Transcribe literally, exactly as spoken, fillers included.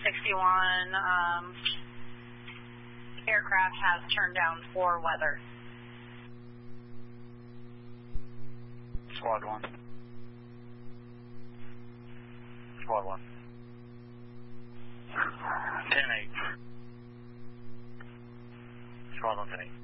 sixty-one, um, aircraft has turned down for weather. Squad one. Squad one. ten eight. Squad one ten eight.